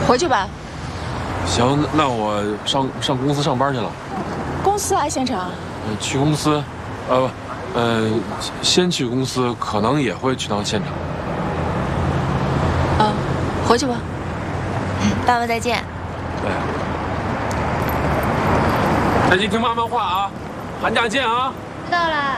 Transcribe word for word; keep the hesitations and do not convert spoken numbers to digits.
回去吧。 行，那我上上公司上班去了。 公司啊，县城。 呃，去公司，呃，呃，先去公司，可能也会去趟现场。 嗯，回去吧。 爸爸再见。 对。再见，听妈妈话啊，寒假见啊。 知道啦。